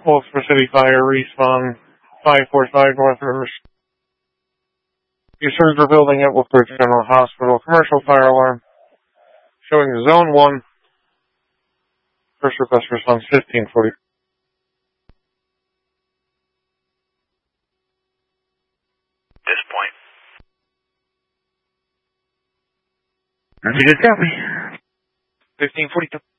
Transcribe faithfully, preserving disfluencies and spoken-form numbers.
Wolfsburg City Fire, respawn five four five North River. You surge building at Wolfsburg General Hospital, commercial fire alarm, showing zone one, first request response fifteen forty. This point. Ready to copy. fifteen forty-two.